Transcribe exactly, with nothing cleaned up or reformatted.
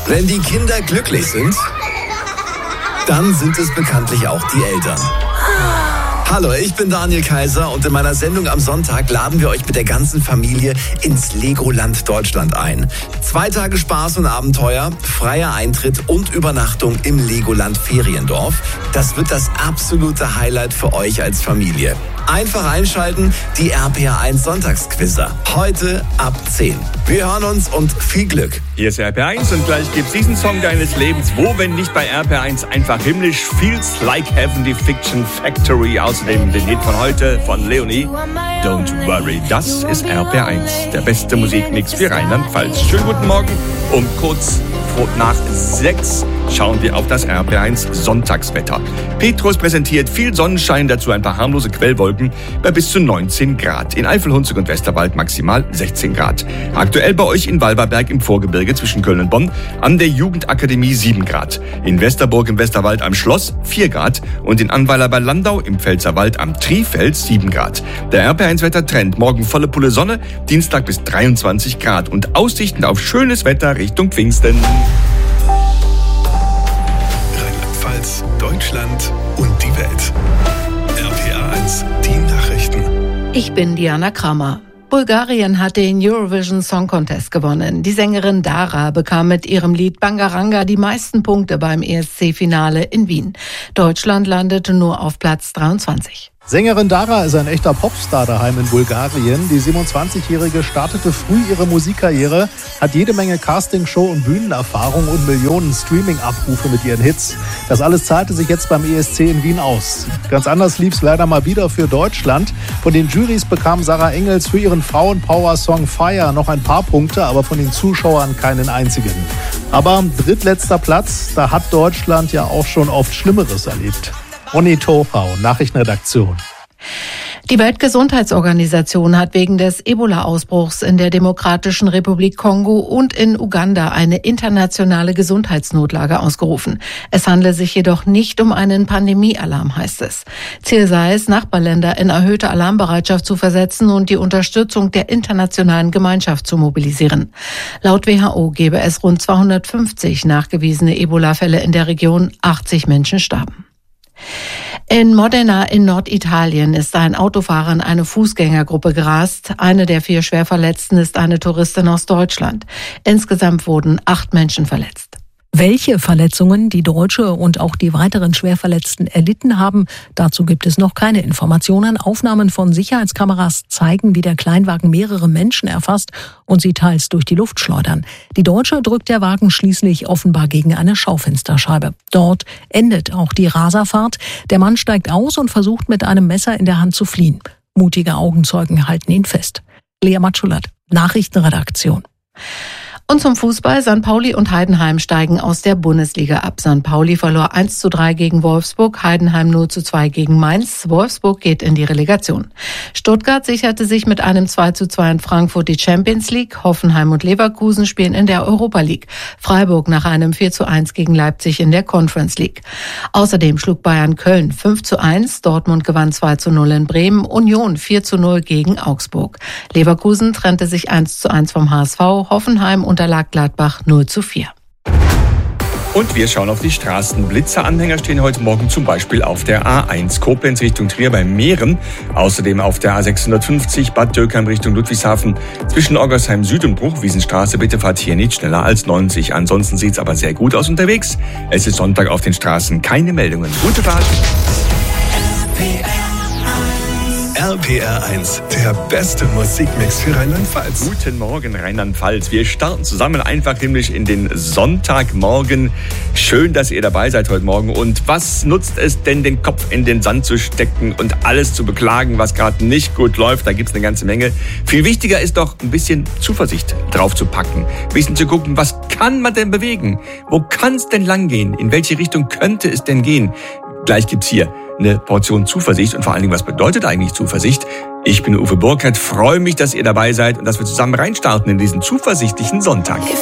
Wenn die Kinder glücklich sind, dann sind es bekanntlich auch die Eltern. Hallo, ich bin Daniel Kaiser und in meiner Sendung am Sonntag laden wir euch mit der ganzen Familie ins Legoland Deutschland ein. Zwei Tage Spaß und Abenteuer, freier Eintritt und Übernachtung im Legoland Feriendorf. Das wird das absolute Highlight für euch als Familie. Einfach einschalten, die R P R eins Sonntagsquizzer. Heute ab zehn. Wir hören uns und viel Glück. Hier ist R P R eins und gleich gibt's diesen Song deines Lebens. Wo, wenn nicht bei R P R eins, einfach himmlisch. Feels Like Heaven, die Fiction Factory. Außerdem den Hit von heute von Leonie. Don't Worry. Das ist R P R eins. Der beste Musikmix für Rheinland-Pfalz. Schönen guten Morgen. Um kurz nach sechs schauen wir auf das R P R eins Sonntagswetter. Petrus präsentiert viel Sonnenschein, dazu ein paar harmlose Quellwolken bei bis zu neunzehn Grad. In Eifel, Hunsrück und Westerwald maximal sechzehn Grad. Aktuell bei euch in Walberberg im Vorgebirge zwischen Köln und Bonn an der Jugendakademie sieben Grad. In Westerburg im Westerwald am Schloss vier Grad und in Annweiler bei Landau im Pfälzerwald am Trifeld sieben Grad. Der R P R eins Wettertrend: morgen volle Pulle Sonne, Dienstag bis dreiundzwanzig Grad und Aussichten auf schönes Wetter Richtung Pfingsten. Rheinland-Pfalz, Deutschland und die Welt. R P R eins, die Nachrichten. Ich bin Diana Kramer. Bulgarien hat den Eurovision Song Contest gewonnen. Die Sängerin Dara bekam mit ihrem Lied Bangaranga die meisten Punkte beim E S C-Finale in Wien. Deutschland landete nur auf Platz dreiundzwanzig. Sängerin Dara ist ein echter Popstar daheim in Bulgarien. Die siebenundzwanzigjährige startete früh ihre Musikkarriere, hat jede Menge Castingshow- und Bühnenerfahrung und Millionen Streaming-Abrufe mit ihren Hits. Das alles zahlte sich jetzt beim E S C in Wien aus. Ganz anders lief's leider mal wieder für Deutschland. Von den Jurys bekam Sarah Engels für ihren Frauenpower-Song Fire noch ein paar Punkte, aber von den Zuschauern keinen einzigen. Aber drittletzter Platz, da hat Deutschland ja auch schon oft Schlimmeres erlebt. Ronny Tophau, Nachrichtenredaktion. Die Weltgesundheitsorganisation hat wegen des Ebola-Ausbruchs in der Demokratischen Republik Kongo und in Uganda eine internationale Gesundheitsnotlage ausgerufen. Es handle sich jedoch nicht um einen Pandemiealarm, heißt es. Ziel sei es, Nachbarländer in erhöhte Alarmbereitschaft zu versetzen und die Unterstützung der internationalen Gemeinschaft zu mobilisieren. Laut W H O gebe es rund zweihundertfünfzig nachgewiesene Ebola-Fälle in der Region, achtzig Menschen starben. In Modena in Norditalien ist ein Autofahrer in eine Fußgängergruppe gerast. Eine der vier Schwerverletzten ist eine Touristin aus Deutschland. Insgesamt wurden acht Menschen verletzt. Welche Verletzungen die Deutsche und auch die weiteren Schwerverletzten erlitten haben, dazu gibt es noch keine Informationen. Aufnahmen von Sicherheitskameras zeigen, wie der Kleinwagen mehrere Menschen erfasst und sie teils durch die Luft schleudern. Die Deutsche drückt der Wagen schließlich offenbar gegen eine Schaufensterscheibe. Dort endet auch die Raserfahrt. Der Mann steigt aus und versucht mit einem Messer in der Hand zu fliehen. Mutige Augenzeugen halten ihn fest. Lea Matschulat, Nachrichtenredaktion. Und zum Fußball. Sankt Pauli und Heidenheim steigen aus der Bundesliga ab. Sankt Pauli verlor eins zu drei gegen Wolfsburg, Heidenheim null zu zwei gegen Mainz. Wolfsburg geht in die Relegation. Stuttgart sicherte sich mit einem zwei zu zwei in Frankfurt die Champions League. Hoffenheim und Leverkusen spielen in der Europa League. Freiburg nach einem vier zu eins gegen Leipzig in der Conference League. Außerdem schlug Bayern Köln fünf zu eins. Dortmund gewann zwei zu null in Bremen. Union vier zu null gegen Augsburg. Leverkusen trennte sich eins zu eins vom H S V. Hoffenheim unterlag Gladbach null zu vier. Und wir schauen auf die Straßen. Blitzeranhänger stehen heute Morgen zum Beispiel auf der A eins Koblenz Richtung Trier bei Meeren. Außerdem auf der A sechshundertfünfzig Bad Dürkheim Richtung Ludwigshafen. Zwischen Oggersheim Süd und Bruchwiesenstraße bitte fahrt hier nicht schneller als neunzig. Ansonsten sieht's aber sehr gut aus unterwegs. Es ist Sonntag auf den Straßen. Keine Meldungen. Gute Fahrt. R P R eins, der beste Musikmix für Rheinland-Pfalz. Guten Morgen, Rheinland-Pfalz. Wir starten zusammen einfach himmlisch in den Sonntagmorgen. Schön, dass ihr dabei seid heute Morgen. Und was nutzt es denn, den Kopf in den Sand zu stecken und alles zu beklagen, was gerade nicht gut läuft? Da gibt's eine ganze Menge. Viel wichtiger ist doch, ein bisschen Zuversicht drauf zu packen. Ein bisschen zu gucken, was kann man denn bewegen? Wo kann es denn lang gehen? In welche Richtung könnte es denn gehen? Gleich gibt's hier eine Portion Zuversicht und vor allen Dingen, was bedeutet eigentlich Zuversicht? Ich bin Uwe Burkhardt, freue mich, dass ihr dabei seid und dass wir zusammen reinstarten in diesen zuversichtlichen Sonntag.